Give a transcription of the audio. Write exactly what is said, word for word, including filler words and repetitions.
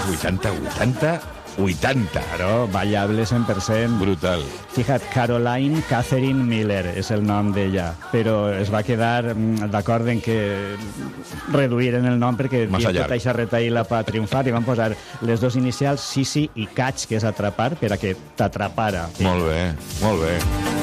vuitanta, vuitanta, vuitanta. Claro, ballable cent per cent. Brutal. Fija't, Caroline Catherine Miller és el nom d'ella, però es va quedar d'acord en que reduïren el nom perquè Massa tota llarg. aquesta retaïla per triomfar i van posar les dos inicials, Sisi i Catch, que és atrapar, per a que t'atrapara. Molt bé, molt bé.